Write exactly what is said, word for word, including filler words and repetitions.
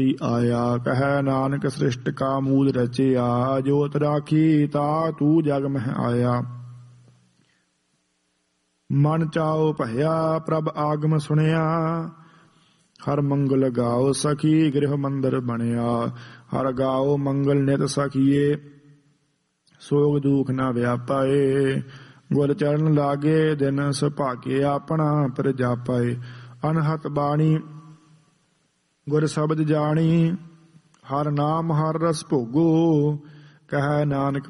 ਆਇਆ। ਕਹਿ ਨਾਨਕ ਸ੍ਰਿਸ਼ਟ ਕਾ ਮੂਲ ਰਚਿਆ, ਜੋਤ ਰਾਖੀ ਤਾ ਤੂੰ ਜਗ ਮਹਿ ਆਇਆ। ਮਨ ਚਾਉ ਭਇਆ ਪ੍ਰਭ ਆਗਮ ਸੁਣਿਆ, ਹਰ ਮੰਗਲ ਗਾਓ ਸਖੀ ਗ੍ਰਹਿ ਮੰਦਰ ਬਣਿਆ। ਹਰ ਗਾਓ ਮੰਗਲ ਨਿਤ ਸਖੀਏ, ਸੋਗ ਦੁਖ ਨਾ ਵਿਆਪਾਏ। ਗੁਰ ਚਰਨ ਲਾਗੇ ਦਿਨ ਸੁਭਾਗੇ, ਆਪਣਾ ਪਰ ਜਾਪਾਏ। ਅਨਹਤ ਬਾਣੀ ਗੁਰ ਸ਼ਬਦ ਜਾਣੀ, ਹਰ ਨਾਮ ਹਰ ਰਸ ਭੋਗੋ। ਕਹਿ ਨਾਨਕ